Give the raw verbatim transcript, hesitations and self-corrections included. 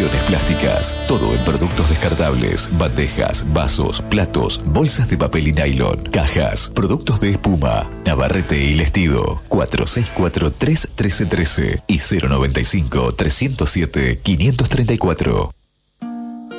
Soluciones Plásticas. Todo en productos descartables, bandejas, vasos, platos, bolsas de papel y nylon, cajas, productos de espuma. Navarrete y Lestido. cuatro seis cuatro, tres uno tres uno tres y cero noventa y cinco, trescientos siete, quinientos treinta y cuatro.